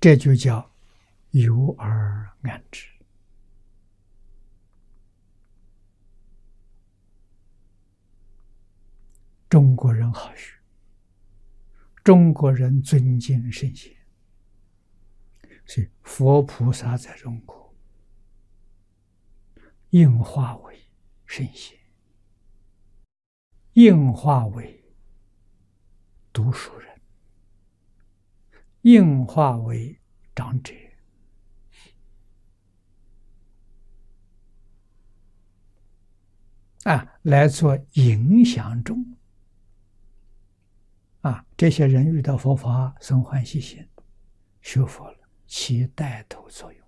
这就叫有而安之。中国人好学，中国人尊敬圣贤，所以佛菩萨在中国应化为圣贤，应化为读书人，应化为长者，来做影响众。这些人遇到佛法生欢喜心，学佛了，起带头作用。